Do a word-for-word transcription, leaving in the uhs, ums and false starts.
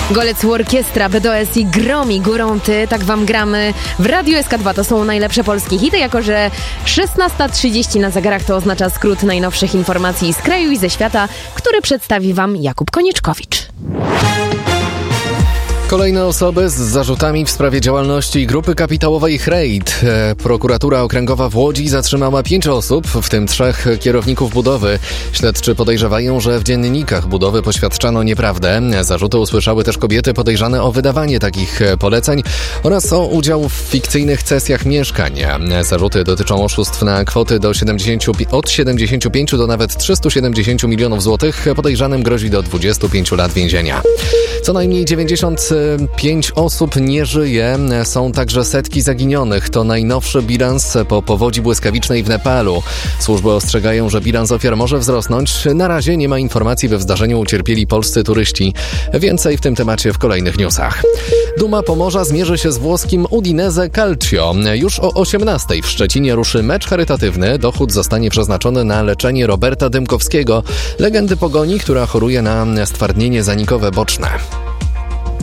Golec Orkiestra, B D S i Gromi Górą Ty, tak wam gramy w Radiu S K dwa. To są najlepsze polskie hity, jako że szesnasta trzydzieści na zegarach to oznacza skrót najnowszych informacji z kraju i ze świata, który przedstawi wam Jakub Konieczkowicz. Kolejne osoby z zarzutami w sprawie działalności grupy kapitałowej Hrejt. Prokuratura Okręgowa w Łodzi zatrzymała pięć osób, w tym trzech kierowników budowy. Śledczy podejrzewają, że w dziennikach budowy poświadczano nieprawdę. Zarzuty usłyszały też kobiety podejrzane o wydawanie takich poleceń oraz o udział w fikcyjnych cesjach mieszkań. Zarzuty dotyczą oszustw na kwoty do siedemdziesięciu, od siedemdziesięciu pięciu do nawet trzystu siedemdziesięciu milionów złotych. Podejrzanym grozi do dwudziestu pięciu lat więzienia. Co najmniej dziewięćdziesiąt pięć osób nie żyje. Są także setki zaginionych. To najnowszy bilans po powodzi błyskawicznej w Nepalu. Służby ostrzegają, że bilans ofiar może wzrosnąć. Na razie nie ma informacji, by w zdarzeniu ucierpieli polscy turyści. Więcej w tym temacie w kolejnych newsach. Duma Pomorza zmierzy się z włoskim Udinese Calcio. Już o osiemnastej w Szczecinie ruszy mecz charytatywny. Dochód zostanie przeznaczony na leczenie Roberta Dymkowskiego, legendy Pogoni, która choruje na stwardnienie zanikowe boczne.